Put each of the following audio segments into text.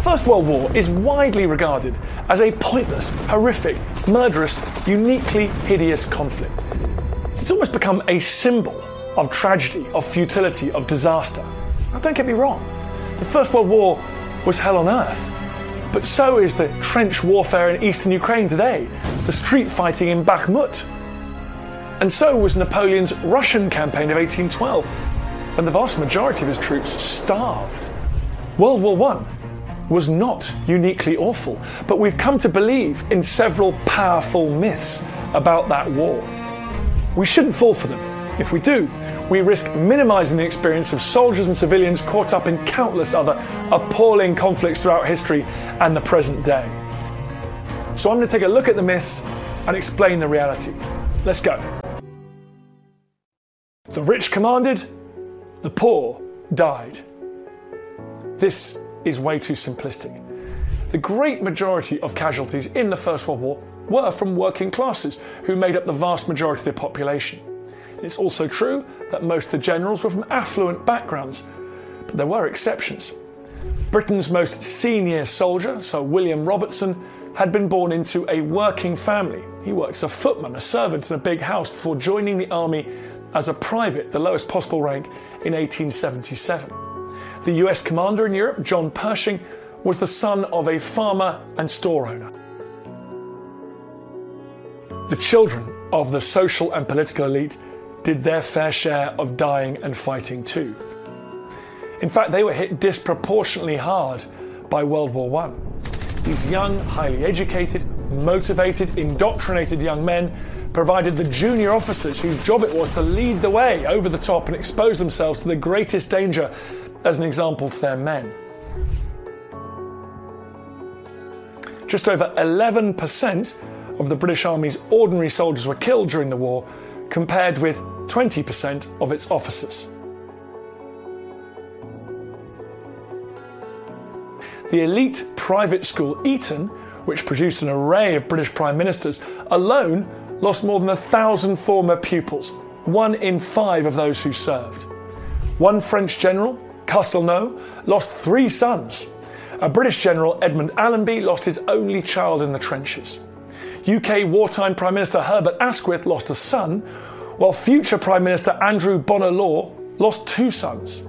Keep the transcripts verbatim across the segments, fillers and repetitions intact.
First World War is widely regarded as a pointless, horrific, murderous, uniquely hideous conflict. It's almost become a symbol of tragedy, of futility, of disaster. Now, don't get me wrong, the First World War was hell on earth, but so is the trench warfare in eastern Ukraine today, the street fighting in Bakhmut. And so was Napoleon's Russian campaign of eighteen twelve, when the vast majority of his troops starved. World War One was not uniquely awful, but we've come to believe in several powerful myths about that war. We shouldn't fall for them. If we do, we risk minimizing the experience of soldiers and civilians caught up in countless other appalling conflicts throughout history and the present day. So I'm going to take a look at the myths and explain the reality. Let's go. The rich commanded, the poor died. This is way too simplistic. The great majority of casualties in the First World War were from working classes, who made up the vast majority of the population. It's also true that most of the generals were from affluent backgrounds, but there were exceptions. Britain's most senior soldier, Sir William Robertson, had been born into a working family. He worked as a footman, a servant in a big house before joining the army as a private, the lowest possible rank, in eighteen seventy-seven. The U S commander in Europe, John Pershing, was the son of a farmer and store owner. The children of the social and political elite did their fair share of dying and fighting too. In fact, they were hit disproportionately hard by World War One. These young, highly educated, motivated, indoctrinated young men provided the junior officers whose job it was to lead the way over the top and expose themselves to the greatest danger as an example to their men. Just over eleven percent of the British Army's ordinary soldiers were killed during the war, compared with twenty percent of its officers. The elite private school Eton, which produced an array of British prime ministers, alone lost more than a thousand former pupils, one in five of those who served. One French general, Castelnau, lost three sons. A British general, Edmund Allenby, lost his only child in the trenches. U K wartime Prime Minister Herbert Asquith lost a son, while future Prime Minister Andrew Bonar Law lost two sons.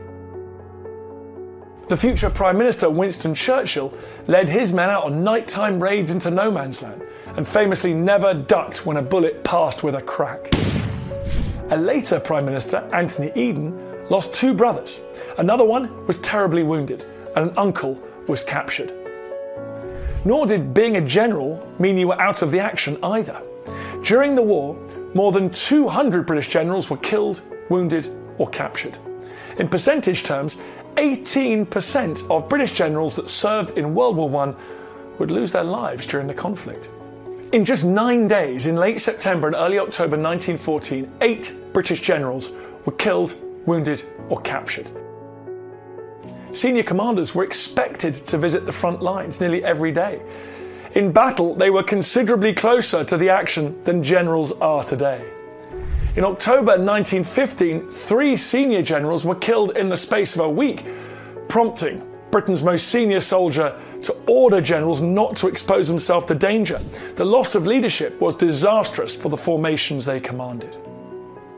The future Prime Minister Winston Churchill led his men out on nighttime raids into no man's land and famously never ducked when a bullet passed with a crack. A later Prime Minister, Anthony Eden, lost two brothers. Another one was terribly wounded, and an uncle was captured. Nor did being a general mean you were out of the action either. During the war, more than two hundred British generals were killed, wounded, or captured. In percentage terms, eighteen percent of British generals that served in World War One would lose their lives during the conflict. In just nine days, in late September and early October nineteen fourteen, eight British generals were killed, wounded, or captured. Senior commanders were expected to visit the front lines nearly every day. In battle, they were considerably closer to the action than generals are today. In October nineteen fifteen, three senior generals were killed in the space of a week, prompting Britain's most senior soldier to order generals not to expose themselves to danger. The loss of leadership was disastrous for the formations they commanded.